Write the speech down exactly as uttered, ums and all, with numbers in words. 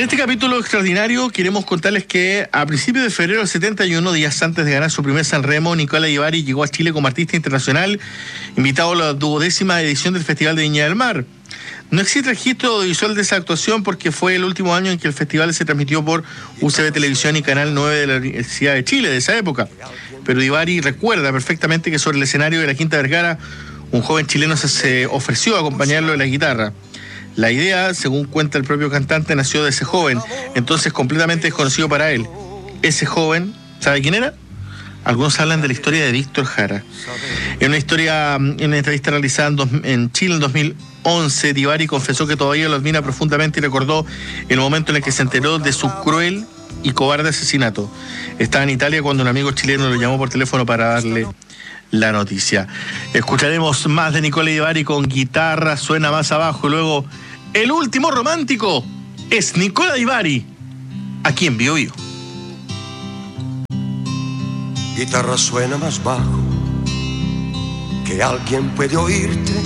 este capítulo extraordinario queremos contarles que a principios de febrero del setenta y uno, días antes de ganar su primer Sanremo, Nicola Ibarri llegó a Chile como artista internacional, invitado a la duodécima edición del Festival de Viña del Mar. No existe registro audiovisual de esa actuación porque fue el último año en que el festival se transmitió por U C B Televisión y Canal nueve de la Universidad de Chile de esa época. Pero Ibarri recuerda perfectamente que sobre el escenario de la Quinta Vergara, un joven chileno se, se ofreció a acompañarlo en la guitarra. La idea, según cuenta el propio cantante, nació de ese joven, entonces completamente desconocido para él. Ese joven, ¿sabe quién era? Algunos hablan de la historia de Víctor Jara. En una historia, en una entrevista realizada en, dos, en Chile en dos mil once, Ibarri confesó que todavía lo admira profundamente y recordó el momento en el que se enteró de su cruel y cobarde asesinato. Estaba en Italia cuando un amigo chileno lo llamó por teléfono para darle la noticia. Escucharemos más de Nicola Ibarri con guitarra, suena más abajo. Luego, el último romántico es Nicola Ibarri, aquí en Bio Bio. Guitarra suena más bajo, que alguien puede oírte